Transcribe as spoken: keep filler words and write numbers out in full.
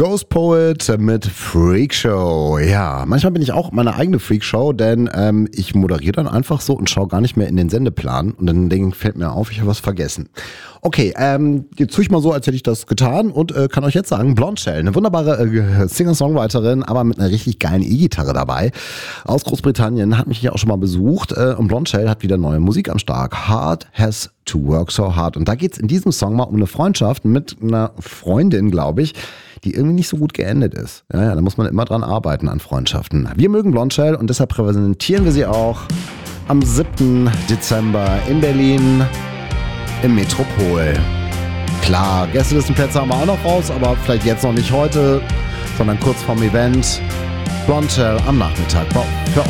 Ghost Poet mit Freakshow. Ja, manchmal bin ich auch meine eigene Freakshow, denn ähm, ich moderiere dann einfach so und schaue gar nicht mehr in den Sendeplan und dann denk, fällt mir auf, ich habe was vergessen. Okay, ähm, jetzt tue ich mal so, als hätte ich das getan und äh, kann euch jetzt sagen, Blonde Shell, eine wunderbare äh, Singer-Songwriterin, aber mit einer richtig geilen E-Gitarre dabei. Aus Großbritannien, hat mich hier auch schon mal besucht äh, und Blonde Shell hat wieder neue Musik am Start. Hard has to work so hard. Und da geht's in diesem Song mal um eine Freundschaft mit einer Freundin, glaube ich, die irgendwie nicht so gut geendet ist. Ja, ja, da muss man immer dran arbeiten an Freundschaften. Wir mögen Blonde Shell und deshalb präsentieren wir sie auch am siebten Dezember in Berlin im Metropol. Klar, Gästelistenplätze haben wir auch noch raus, aber vielleicht jetzt noch nicht heute, sondern kurz vorm Event. Blonde Shell am Nachmittag für